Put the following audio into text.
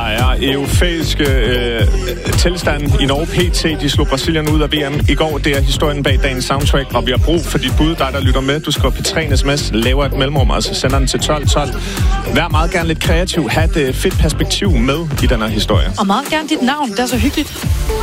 Der er europæiske tilstand i Norge PT. De slog Brasilien ud af VM i går. Det er historien bag dagens soundtrack, og vi har brug for dit bud, der lytter med. Du skriver P3 sms, laver et mellemrum, altså sender den til 1212. Vær meget gerne lidt kreativ. Ha' et fedt perspektiv med i den her historie. Og meget gerne dit navn. Det er så hyggeligt.